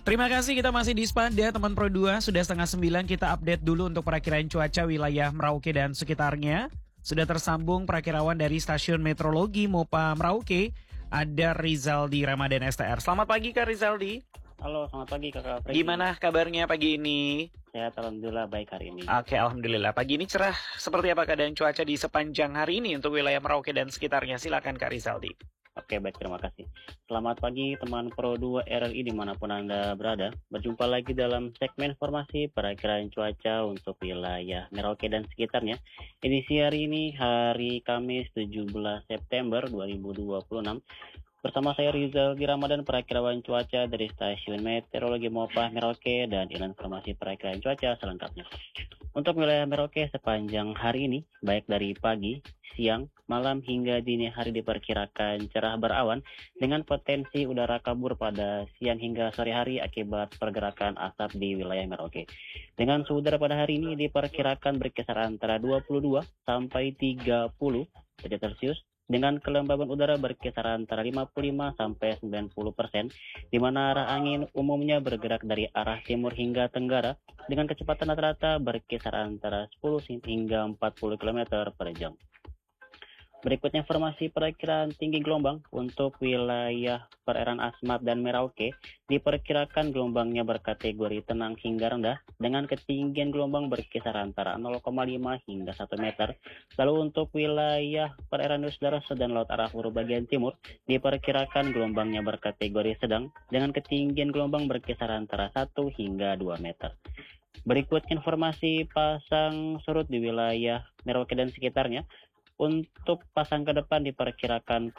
Terima kasih, kita masih di Spanda, teman Pro 2. Sudah setengah 9, kita update dulu untuk perakiraan cuaca wilayah Merauke dan sekitarnya. Sudah tersambung perakirawan dari Stasiun Meteorologi MOPA Merauke. Ada Rizaldi Ramadan STR. Selamat pagi Kak Rizaldi. Halo, selamat pagi Kakak Freddy. Gimana kabarnya pagi ini? Sehat, alhamdulillah baik hari ini. Oke, alhamdulillah. Pagi ini cerah. Seperti apa keadaan cuaca di sepanjang hari ini untuk wilayah Merauke dan sekitarnya? Silakan Kak Rizaldi. Oke, baik, terima kasih. Selamat pagi teman Pro 2 RRI dimanapun Anda berada. Berjumpa lagi dalam segmen informasi perakiraan cuaca untuk wilayah Merauke dan sekitarnya. Edisi hari ini, hari Kamis 17 September 2026. Bersama saya Rizaldi Ramadan, perakirawan cuaca dari Stasiun Meteorologi MOPA Merauke, dan informasi perakiraan cuaca selengkapnya. Untuk wilayah Merauke sepanjang hari ini, baik dari pagi, siang, malam hingga dini hari diperkirakan cerah berawan dengan potensi udara kabur pada siang hingga sore hari akibat pergerakan asap di wilayah Merauke. Dengan suhu udara pada hari ini diperkirakan berkisar antara 22 sampai 30 derajat Celcius, dengan kelembaban udara berkisar antara 55 sampai 90%, di mana arah angin umumnya bergerak dari arah timur hingga tenggara dengan kecepatan rata-rata berkisar antara 10 hingga 40 km per jam. Berikutnya informasi perakiraan tinggi gelombang untuk wilayah perairan Asmat dan Merauke. Diperkirakan gelombangnya berkategori tenang hingga rendah dengan ketinggian gelombang berkisar antara 0,5 hingga 1 meter. Lalu untuk wilayah perairan Nusa Darasa dan Laut Arafura bagian timur diperkirakan gelombangnya berkategori sedang dengan ketinggian gelombang berkisar antara 1 hingga 2 meter. Berikut informasi pasang surut di wilayah Merauke dan sekitarnya. Untuk pasang ke depan diperkirakan